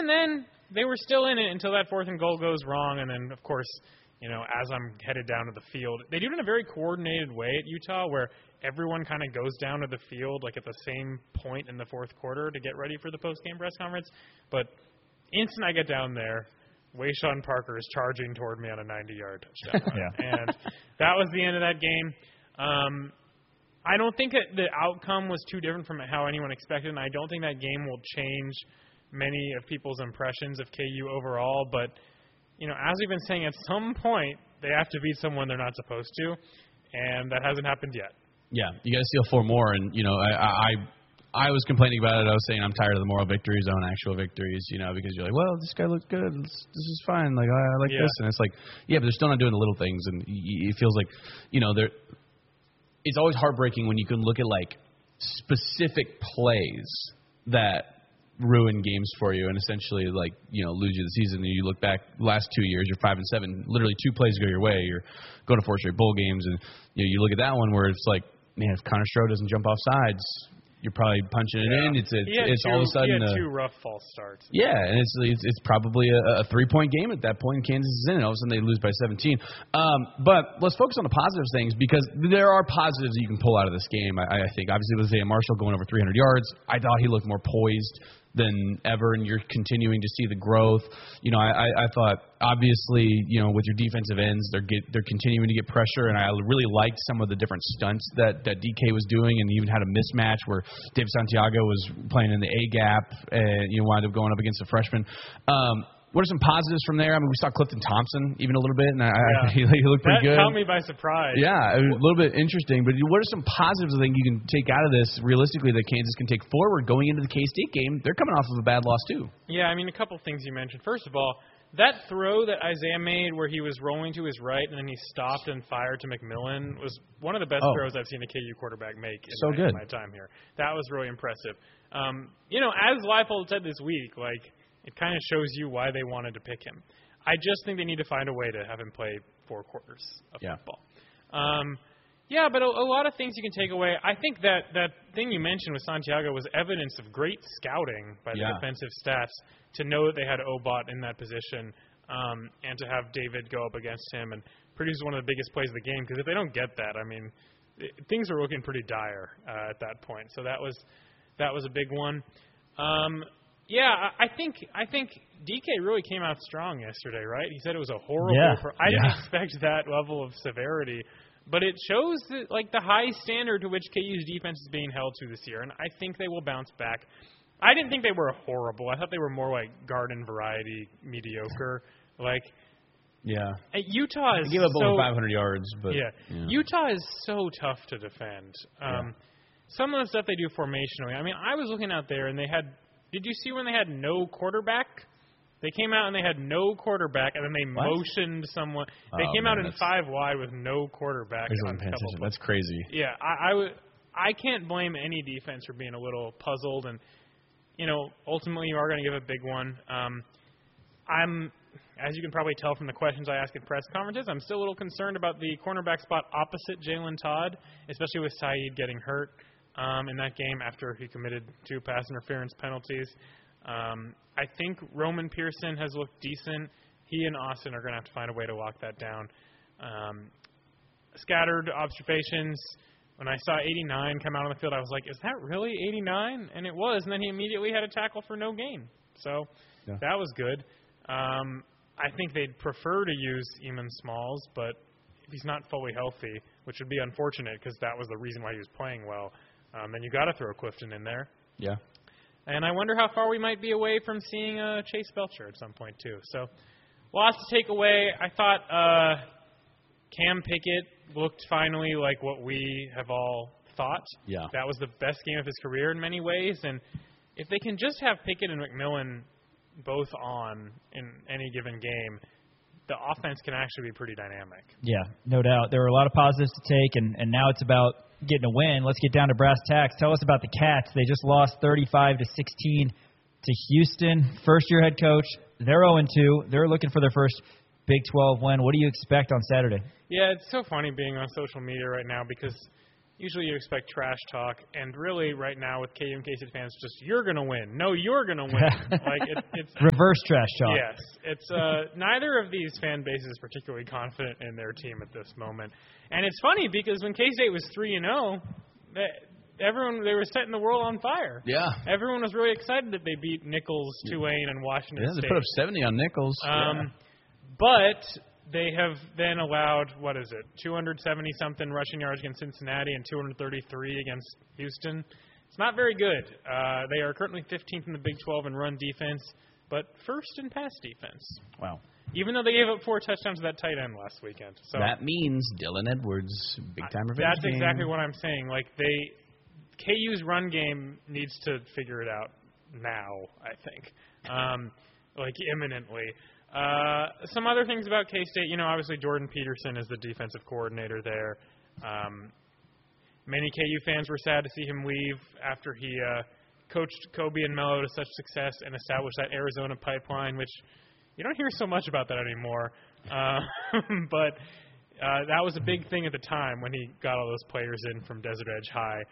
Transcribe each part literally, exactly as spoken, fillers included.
even then, they were still in it until that fourth and goal goes wrong. And then, of course, you know, as I'm headed down to the field, they do it in a very coordinated way at Utah where everyone kind of goes down to the field like at the same point in the fourth quarter to get ready for the post-game press conference. But instant I get down there, Wayshawn Parker is charging toward me on a ninety-yard touchdown. yeah. And that was the end of that game. Um, I don't think that the outcome was too different from how anyone expected, and I don't think that game will change many of people's impressions of K U overall. But, you know, as we've been saying, at some point they have to beat someone they're not supposed to, and that hasn't happened yet. Yeah, you got to steal four more, and, you know, I, I I was complaining about it. I was saying I'm tired of the moral victories on actual victories, you know, because you're like, well, this guy looks good. This, this is fine. Like, I, I like yeah. this. And it's like, yeah, but they're still not doing the little things. And it feels like, you know, they're, it's always heartbreaking when you can look at, like, specific plays that ruin games for you and essentially, like, you know, lose you the season. And you look back last two years, you're five and seven. Literally two plays go your way. You're going to four straight bowl games. And, you know, you look at that one where it's like, man, if Connor Stroh doesn't jump off sides, you're probably punching it yeah. in. It's it's, it's two, all of a sudden. He had a, two rough false starts. Yeah, and it's it's, it's probably a, a three-point game at that point. Kansas is in, and all of a sudden they lose by seventeen. Um, but let's focus on the positive things because there are positives you can pull out of this game. I, I think obviously with Isaiah Marshall going over three hundred yards, I thought he looked more poised than ever, and you're continuing to see the growth. You know, I, I, I thought obviously, you know, with your defensive ends, they're get they're continuing to get pressure, and I really liked some of the different stunts that, that D K was doing, and even had a mismatch where Dave Santiago was playing in the A gap, and you know, wound up going up against a freshman. Um, What are some positives from there? I mean, we saw Clifton Thompson even a little bit, and I, yeah. I, he, he looked pretty that good. That caught me by surprise. Yeah, it was a little bit interesting. But what are some positives I think you can take out of this realistically that Kansas can take forward going into the K-State game? They're coming off of a bad loss too. Yeah, I mean, a couple things you mentioned. First of all, that throw that Isaiah made where he was rolling to his right and then he stopped and fired to McMillan was one of the best oh. throws I've seen a K U quarterback make in, so my, good. in my time here. That was really impressive. Um, you know, as Leipold said this week, like, it kind of shows you why they wanted to pick him. I just think they need to find a way to have him play four quarters of yeah. football. Um, yeah, but a, a lot of things you can take away. I think that that thing you mentioned with Santiago was evidence of great scouting by the yeah. defensive staffs to know that they had Obot in that position um, and to have David go up against him and produce one of the biggest plays of the game. Because if they don't get that, I mean, it, things are looking pretty dire uh, at that point. So that was that was a big one. Um, Yeah, I think I think D K really came out strong yesterday, right? He said it was a horrible. Yeah. Per- I yeah. didn't expect that level of severity, but it shows that, like, the high standard to which K U's defense is being held to this year, and I think they will bounce back. I didn't think they were horrible. I thought they were more like garden variety mediocre. Like, yeah, Utah is they gave up so, over five hundred yards, but yeah. yeah, Utah is so tough to defend. Um, yeah. Some of the stuff they do formationally. I mean, I was looking out there and they had. Did you see when they had no quarterback? They came out and they had no quarterback, and then they what? motioned someone. They oh, came man, out in five wide with no quarterback. On a couple That's crazy. Yeah, I, I, w- I can't blame any defense for being a little puzzled, and you know, ultimately you are going to give a big one. Um, I'm, as you can probably tell from the questions I ask at press conferences, I'm still a little concerned about the cornerback spot opposite Jalen Todd, especially with Saeed getting hurt um, in that game after he committed two pass interference penalties. Um, I think Roman Pearson has looked decent. He and Austin are going to have to find a way to lock that down. Um, scattered observations. When I saw eighty-nine come out on the field, I was like, is that really eighty-nine? And it was. And then he immediately had a tackle for no gain. So yeah. That was good. Um, I think they'd prefer to use Eamon Smalls, but if he's not fully healthy, which would be unfortunate because that was the reason why he was playing well, um, then you got to throw Clifton in there. Yeah. And I wonder how far we might be away from seeing uh, Chase Belcher at some point, too. So, lots to take away. I thought uh, Cam Pickett looked finally like what we have all thought. Yeah. That was the best game of his career in many ways. And if they can just have Pickett and McMillan both on in any given game, the offense can actually be pretty dynamic. Yeah, no doubt. There were a lot of positives to take, and, and now it's about getting a win. Let's get down to brass tacks. Tell us about the Cats. They just lost thirty-five to sixteen to Houston. First-year head coach. They're oh and two. They're looking for their first Big twelve win. What do you expect on Saturday? Yeah, it's so funny being on social media right now because usually you expect trash talk, and really right now with K U and K-State fans, just you're gonna win. No, you're gonna win. like it, it's reverse trash talk. Yes, it's uh, neither of these fan bases is particularly confident in their team at this moment, and it's funny because when K-State was three and zero, everyone they were setting the world on fire. Yeah, everyone was really excited that they beat Nichols, Tulane, and Washington yeah, State. they put up seventy on Nichols. Um, yeah. But they have then allowed, what is it, two hundred seventy something rushing yards against Cincinnati and two hundred thirty-three against Houston. It's not very good. Uh, they are currently fifteenth in the Big twelve in run defense, but first in pass defense. Wow. Even though they gave up four touchdowns to that tight end last weekend. So that means Dylan Edwards, big time revenge That's game. exactly what I'm saying. Like they, K U's run game needs to figure it out now, I think, um, like imminently. Uh, some other things about K-State, you know, obviously Jordan Peterson is the defensive coordinator there. Um, many K U fans were sad to see him leave after he uh, coached Kobe and Melo to such success and established that Arizona pipeline, which you don't hear so much about that anymore. Uh, but uh, that was a big thing at the time when he got all those players in from Desert Edge High.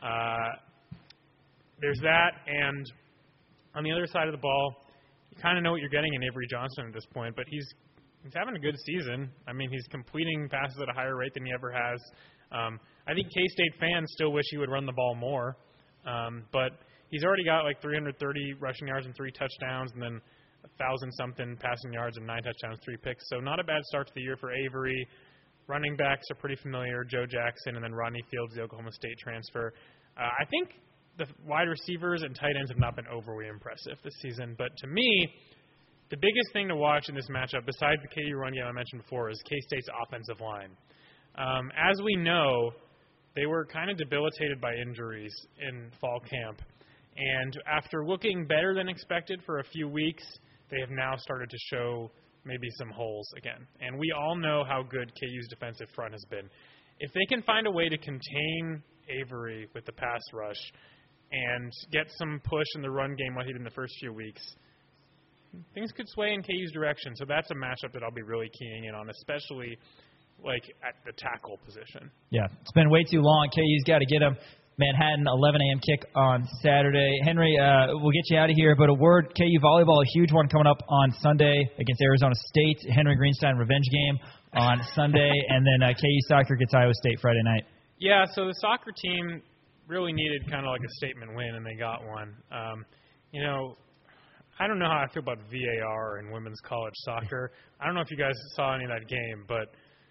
Uh, there's that, and on the other side of the ball, you kind of know what you're getting in Avery Johnson at this point, but he's he's having a good season. I mean, he's completing passes at a higher rate than he ever has. Um, I think K-State fans still wish he would run the ball more, um, but he's already got like three hundred thirty rushing yards and three touchdowns, and then a thousand something passing yards and nine touchdowns, three picks. So not a bad start to the year for Avery. Running backs are pretty familiar: Joe Jackson and then Rodney Fields, the Oklahoma State transfer. Uh, I think the wide receivers and tight ends have not been overly impressive this season. But to me, the biggest thing to watch in this matchup, besides the K U run game I mentioned before, is K-State's offensive line. Um, as we know, they were kind of debilitated by injuries in fall camp. And after looking better than expected for a few weeks, they have now started to show maybe some holes again. And we all know how good K U's defensive front has been. If they can find a way to contain Avery with the pass rush and get some push in the run game like he did in the first few weeks, things could sway in K U's direction. So that's a matchup that I'll be really keying in on, especially like at the tackle position. Yeah, it's been way too long. K U's got to get him. Manhattan, eleven a.m. kick on Saturday. Henry, uh, we'll get you out of here, but a word, K U volleyball, a huge one coming up on Sunday against Arizona State. Henry Greenstein revenge game on Sunday, and then uh, K U soccer gets Iowa State Friday night. Yeah, so the soccer team really needed kind of like a statement win, and they got one. Um, you know, I don't know how I feel about V A R in women's college soccer. I don't know if you guys saw any of that game, but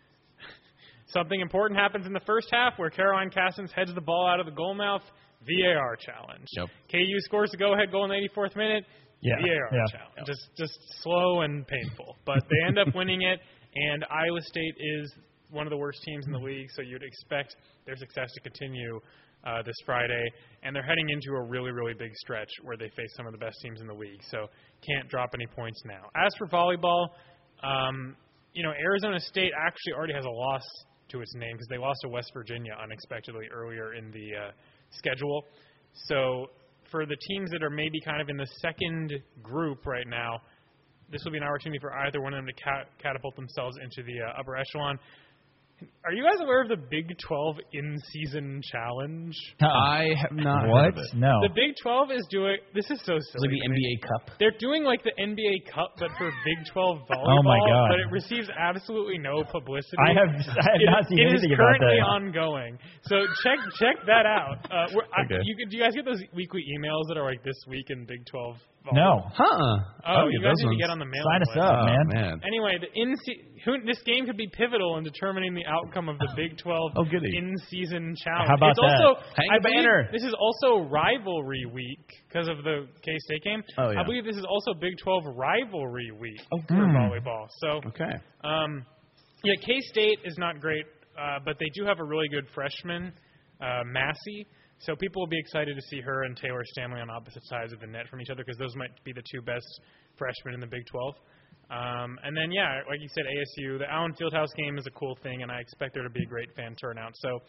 something important happens in the first half where Caroline Cassins heads the ball out of the goal mouth. V A R challenge. Yep. K U scores the go-ahead goal in the eighty-fourth minute. Yeah. V A R yeah. challenge. Yep. Just, just slow and painful. But they end up winning it, and Iowa State is one of the worst teams in the league, so you'd expect their success to continue uh, this Friday. And they're heading into a really, really big stretch where they face some of the best teams in the league, so can't drop any points now. As for volleyball, um, you know, Arizona State actually already has a loss to its name because they lost to West Virginia unexpectedly earlier in the uh, schedule. So for the teams that are maybe kind of in the second group right now, this will be an opportunity for either one of them to cat- catapult themselves into the uh, upper echelon. Are you guys aware of the Big twelve in-season challenge? I have not What? heard of it. No. The Big twelve is doing – this is so silly. It's like the to N me. B A Cup. They're doing like the N B A Cup, but for Big twelve volleyball. Oh, my God. But it receives absolutely no publicity. I have, I have It- not seen it anything is about currently that. ongoing. So check check that out. Uh, we're, Okay. I, you, do you guys get those weekly emails that are like this week in Big twelve volleyball? No. Huh. Oh, I'll you get guys those need to ones. get on the mailing Sign us list. up, Oh, man. man. Anyway, the in who, this game could be pivotal in determining the outcome of the Big twelve Oh, goody. in-season challenge. How about it's that? Also, Hang I the believe banner. This is also rivalry week because of the K-State game. Oh, yeah. I believe this is also Big twelve rivalry week Oh, for good. volleyball. So, Okay. um, yeah, K-State is not great, uh, but they do have a really good freshman, uh, Massey. So people will be excited to see her and Taylor Stanley on opposite sides of the net from each other because those might be the two best freshmen in the Big twelve. Um, and then, yeah, like you said, A S U, the Allen Fieldhouse game is a cool thing, and I expect there to be a great fan turnout. So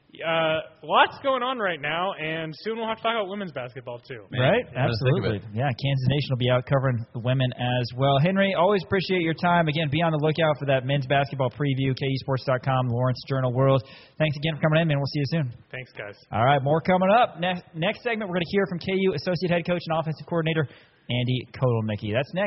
Uh, lots going on right now, and soon we'll have to talk about women's basketball too. Man, right? yeah, let's think of Absolutely. Yeah, Kansas Nation will be out covering the women as well. Henry, always appreciate your time. Again, be on the lookout for that men's basketball preview, K E sports dot com, Lawrence Journal World. Thanks again for coming in, man. We'll see you soon. Thanks, guys. All right, more coming up. Next, next segment, we're going to hear from K U Associate Head Coach and Offensive Coordinator Andy Kotelnicki. That's next.